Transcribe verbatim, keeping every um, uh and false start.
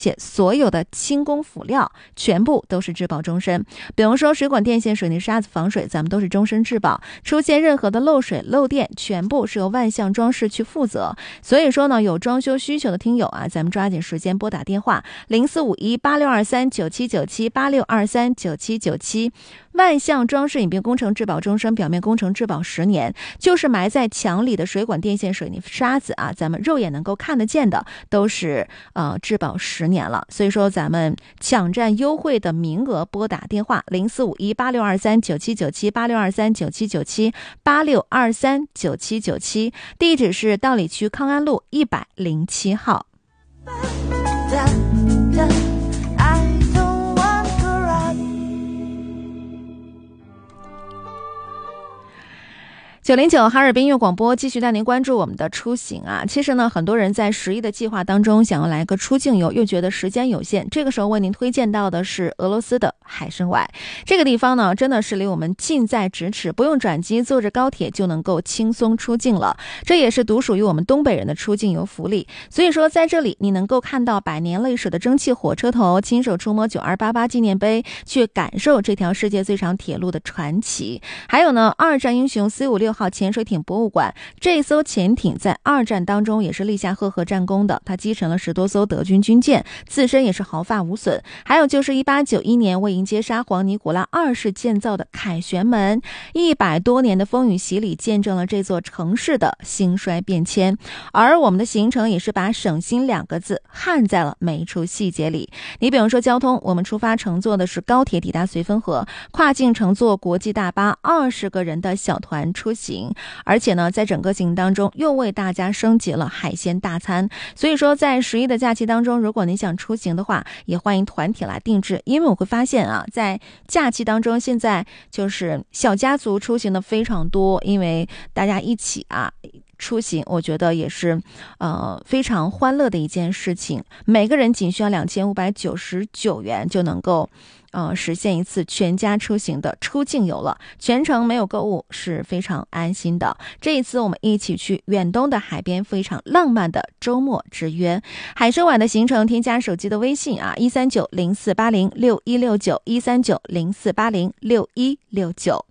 且所有的轻工辅料全部都是质保终身。比如说水管电线、水泥沙子、防水，咱们都是终身质保。出现任何的漏水漏电，全部是由万象装饰去负责。所以说呢，有装修需求的听友啊，咱们抓紧时间拨打电话零四五一八六二三九七九七八六二三九七九七。万象装饰隐蔽工程质保终身，表面工程质保十年，就是埋在墙里的水管电线、水泥沙子啊，咱们肉眼能够看得见的，都是呃质保十年了。所以说咱们抢占优惠的名额，拨打电话零四五一八六二三九七九七八六二三九七九七八六二三九七九七，地址是道里区康安路一百零七号。九零九哈尔滨音乐广播继续带您关注我们的出行啊。其实呢，很多人在十一的计划当中想要来个出境游，又觉得时间有限，这个时候为您推荐到的是俄罗斯的海参崴。这个地方呢，真的是离我们近在咫尺，不用转机，坐着高铁就能够轻松出境了。这也是独属于我们东北人的出境游福利。所以说在这里你能够看到百年历史的蒸汽火车头，亲手触摸九二八八纪念碑，去感受这条世界最长铁路的传奇。还有呢，二战英雄 C 五六号潜水艇博物馆，这艘潜艇在二战当中也是立下赫赫战功的，它击沉了十多艘德军军舰，自身也是毫发无损。还有就是一八九一年为迎接沙皇尼古拉二世建造的凯旋门，一百多年的风雨洗礼，见证了这座城市的兴衰变迁。而我们的行程也是把省心两个字焊在了每一处细节里。你比如说交通，我们出发乘坐的是高铁抵达绥芬河，跨境乘坐国际大巴，二十个人的小团出行。而且呢，在整个行当中又为大家升级了海鲜大餐。所以说在十一的假期当中，如果你想出行的话，也欢迎团体来定制。因为我会发现啊，在假期当中现在就是小家族出行的非常多，因为大家一起啊出行，我觉得也是呃非常欢乐的一件事情。每个人仅需要两千五百九十九元就能够呃，实现一次全家出行的出境游了，全程没有购物是非常安心的。这一次我们一起去远东的海边，非常浪漫的周末之约。海参崴的行程，添加手机的微信啊，一三九零四八零六一六九一三九零四八零六一六九。